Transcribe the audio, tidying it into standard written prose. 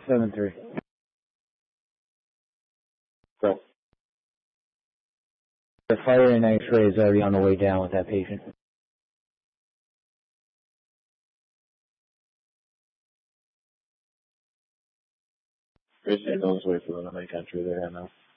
7-3. Go. The fire and X-ray is already on the way down with that patient. Appreciate those way for the make entry there now.